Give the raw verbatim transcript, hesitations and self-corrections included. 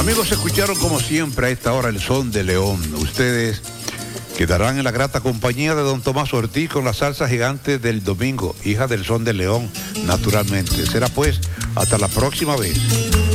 Amigos, escucharon como siempre a esta hora el son de León. Ustedes quedarán en la grata compañía de don Tomás Ortiz con la salsa gigante del domingo, hija del son de León, naturalmente. Será pues hasta la próxima vez.